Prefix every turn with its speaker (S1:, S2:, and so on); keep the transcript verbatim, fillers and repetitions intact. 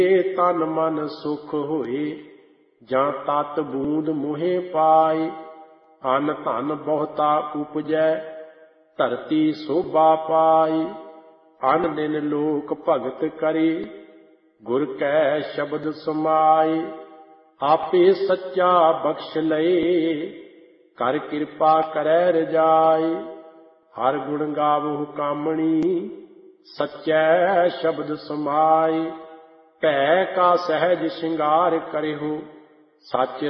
S1: ਤਨ ਮਨ ਸੁਖ ਹੋਏ, ਜਾਂ ਤਤ ਬੂੰਦ ਮੋਹਿ ਪਾਏ। ਅਨ ਧਨ ਬਹੁਤਾ ਉਪਜੈ, ਧਰਤੀ ਸੋਭਾ ਪਾਈ। ਅਨ ਦਿਨ ਲੋਕ ਭਗਤ ਕਰੇ, ਗੁਰ ਕੈ ਸ਼ਬਦ ਸਮਾਏ। ਆਪੇ ਸੱਚਾ ਬਖਸ਼ ਲਏ, ਕਰ ਕਿਰਪਾ ਕਰੈ ਰਜਾਈ। ਹਰ ਗੁਣ ਗਾਵਹੁ ਕਾਮਣੀ, ਸੱਚੈ ਸ਼ਬਦ ਸਮਾਏ। ਭੈ ਕਾ ਸਹਿਜ ਸ਼ਿੰਗਾਰ ਕਰਿਹੁ, ਸੱਚ